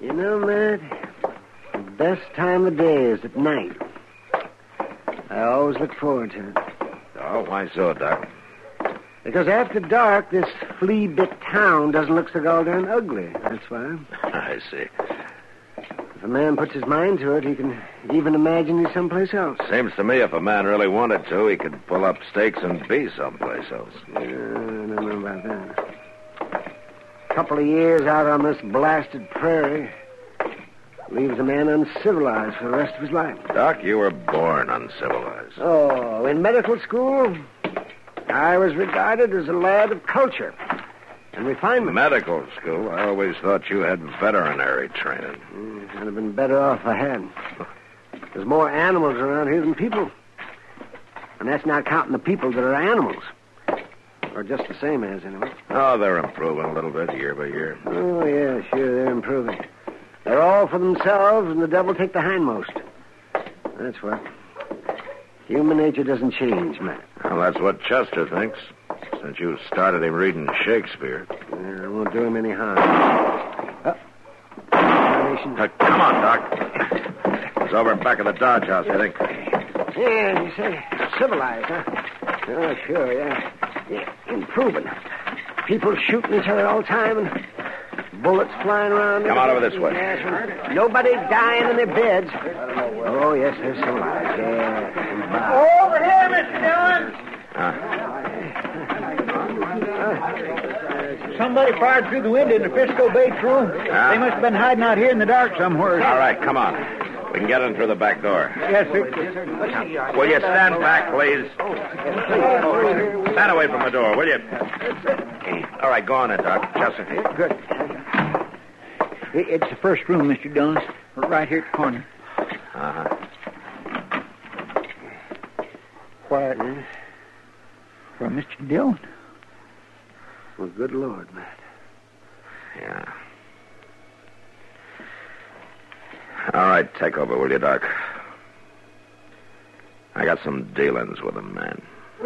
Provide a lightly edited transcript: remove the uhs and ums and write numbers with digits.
You know, Matt, the best time of day is at night. I always look forward to it. Oh, why so, Doc? Because after dark, this flea-bit town doesn't look so goddamn ugly. That's why. I see. If a man puts his mind to it, he can even imagine he's someplace else. Seems to me if a man really wanted to, he could pull up stakes and be someplace else. I don't know about that. A couple of years out on this blasted prairie leaves a man uncivilized for the rest of his life. Doc, you were born uncivilized. Oh, in medical school, I was regarded as a lad of culture and refinement. Medical school? I always thought you had veterinary training. I'd have been better off if I had. There's more animals around here than people. And that's not counting the people that are animals. Or just the same as, anyway. Oh, they're improving a little bit year by year. Oh, yeah, sure, they're improving. They're all for themselves, and the devil take the hindmost. That's what. Human nature doesn't change, Matt. Well, that's what Chester thinks, since you started him reading Shakespeare. It won't do him any harm. Come on, Doc. It's over back of the Dodge House, I think. Yeah, you say civilized, huh? Oh, sure, yeah. Improving. People shooting each other all the time and bullets flying around. Come on over this way. Nobody dying in their beds. Oh, yes, they're civilized. Yeah. Over here, Mr. Dillon. Somebody fired through the window in the Frisco Bates room. They must have been hiding out here in the dark somewhere. All right, come on. We can get in through the back door. Yes, sir. Will you stand back, please? Stand away from the door, will you? All right, go on in, Doc. Chester. Good. It's the first room, Mr. Dillon. Right here at the corner. Uh-huh. Quiet, man. For Mr. Dillon. Well, good Lord, Matt. Yeah. All right, take over, will you, Doc? I got some dealings with a man.